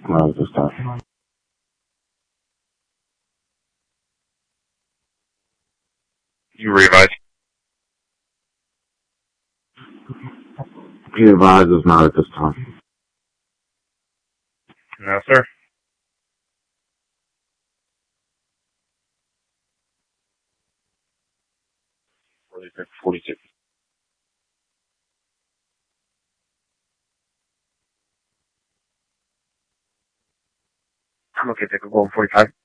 Not at this time. You realize? He advises not at this time. No, sir. 46. I'm okay, take a goal 45.